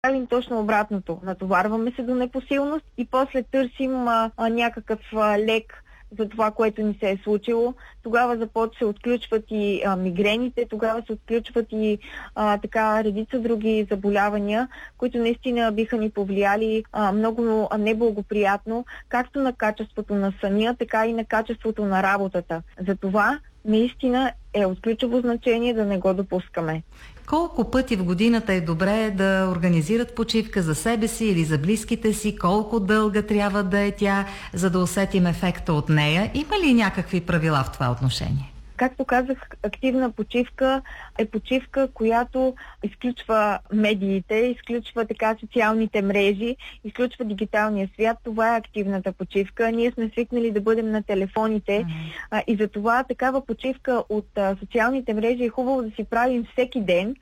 правим точно обратното. Натоварваме се до непосилност и после търсим някакъв лек за това, което ни се е случило. Тогава се отключват и мигрените, тогава се отключват и редица други заболявания, които наистина биха ни повлияли много неблагоприятно, както на качеството на съня, така и на качеството на работата. Затова наистина е от ключово значение да не го допускаме. Колко пъти в годината е добре да организират почивка за себе си или за близките си? Колко дълга трябва да е тя, за да усетим ефекта от нея? Има ли някакви правила в това отношение? Както казах, активна почивка е почивка, която изключва медиите, изключва социалните мрежи, изключва дигиталния свят. Това е активната почивка. Ние сме свикнали да бъдем на телефоните и затова такава почивка от социалните мрежи е хубаво да си правим всеки ден,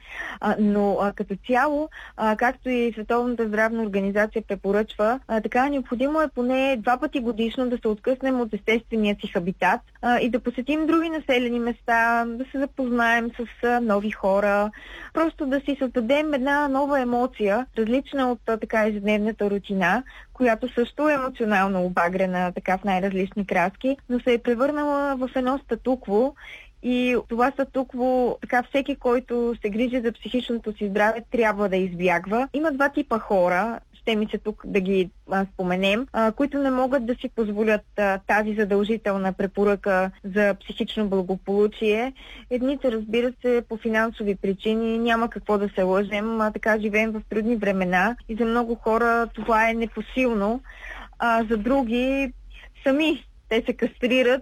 но като цяло, както и Световната здравна организация препоръчва, необходимо е поне 2 пъти годишно да се откъснем от естествения си хабитат и да посетим други населени места, да се запознаем с нови хора, просто да си създадем една нова емоция, различна от ежедневната рутина, която също е емоционално обагрена в най-различни краски, но се е превърнала в едно статукво. И това статукво, всеки, който се грижи за психичното си здраве, трябва да избягва. Има 2 типа хора, ще ми се тук да ги споменем, които не могат да си позволят тази задължителна препоръка за психично благополучие. Едните, разбира се, по финансови причини, няма какво да се лъжем, живеем в трудни времена и за много хора това е непосилно. За други сами те се кастрират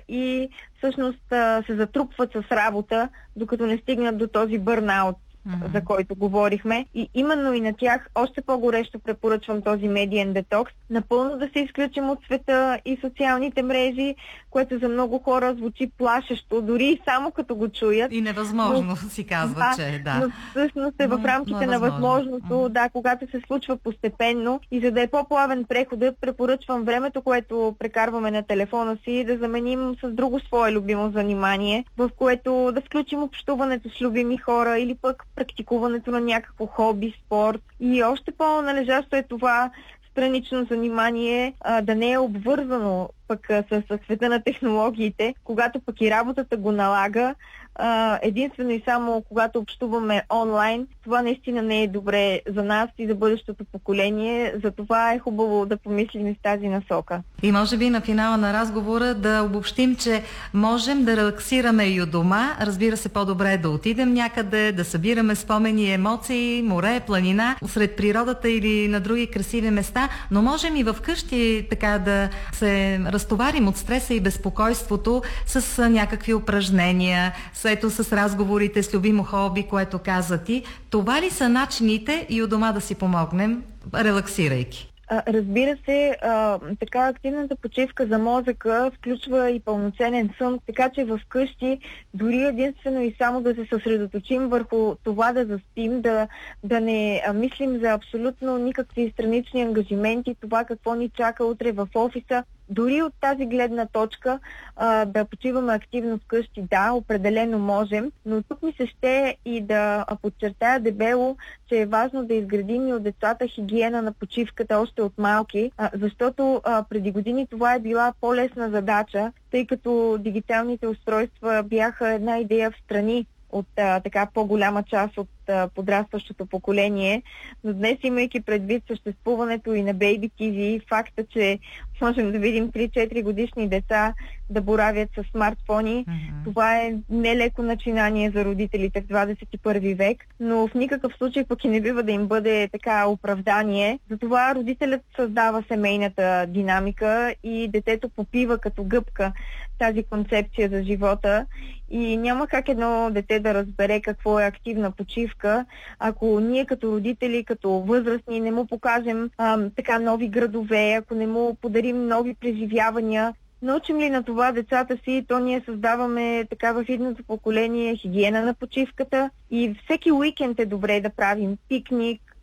и всъщност се затрупват с работа, докато не стигнат до този бърнаут, за който говорихме. И именно и на тях още по-горещо препоръчвам този медиен детокс. Напълно да се изключим от света и социалните мрежи, което за много хора звучи плашещо, дори само като го чуят. И невъзможно си казва, че да. Но всъщност е в рамките на възможното, когато се случва постепенно. И за да е по-плавен преходът, препоръчвам времето, което прекарваме на телефона си, да заменим с друго свое любимо занимание, в което да включим общуването с любими хора или пък практикуването на някакво хоби, спорт. И още по-належащо е това странично занимание да не е обвързано пък с света на технологиите, когато пък и работата го налага. Единствено и само когато общуваме онлайн, това наистина не е добре за нас и за бъдещото поколение. Затова е хубаво да помислим и в тази насока. И може би на финала на разговора да обобщим, че можем да релаксираме и от дома. Разбира се, по-добре е да отидем някъде, да събираме спомени и емоции, море, планина, сред природата или на други красиви места, но можем и вкъщи да се разтоварим от стреса и безпокойството с някакви упражнения, с разговорите с любимо хоби, което каза ти. Това ли са начините и у дома да си помогнем, релаксирайки? Разбира се, активната почивка за мозъка включва и пълноценен сън, така че вкъщи дори единствено и само да се съсредоточим върху това да заспим, да не мислим за абсолютно никакви странични ангажименти, това какво ни чака утре в офиса. Дори от тази гледна точка да почиваме активно вкъщи, да, определено можем, но тук ми се ще и да подчертая дебело, че е важно да изградим и от децата хигиена на почивката още от малки, защото преди години това е била по-лесна задача, тъй като дигиталните устройства бяха една идея в страни от по-голяма част от подрастващото поколение, но днес, имайки предвид съществуването и на Baby TV, факта, че можем да видим 3-4 годишни деца да боравят с смартфони, това е нелеко начинание за родителите в 21 век, но в никакъв случай пък и не бива да им бъде оправдание. Затова родителят създава семейната динамика и детето попива като гъбка тази концепция за живота и няма как едно дете да разбере какво е активна почивка, ако ние като родители, като възрастни не му покажем нови градове, ако не му подарим нови преживявания. Научим ли на това децата си, то ние създаваме в идното поколение хигиена на почивката и всеки уикенд е добре да правим пикник,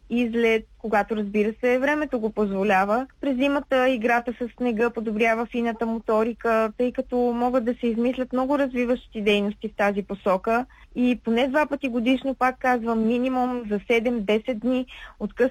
излет, когато, разбира се, времето го позволява. През зимата играта с снега подобрява фината моторика, тъй като могат да се измислят много развиващи дейности в тази посока. И поне 2 пъти годишно, пак казвам, минимум за 7-10 дни от къс